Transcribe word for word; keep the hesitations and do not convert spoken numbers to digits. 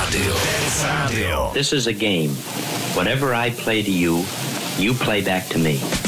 Radio. Dance Radio. This is a game. Whatever I play to you, you play back to me.